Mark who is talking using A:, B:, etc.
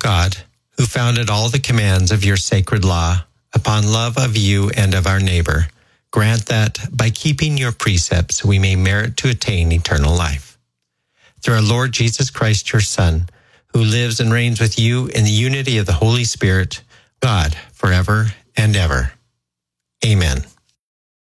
A: God, who founded all the commands of your sacred law upon love of you and of our neighbor, grant that by keeping your precepts we may merit to attain eternal life. Through our Lord Jesus Christ, your Son, who lives and reigns with you in the unity of the Holy Spirit, God, forever and ever. Amen.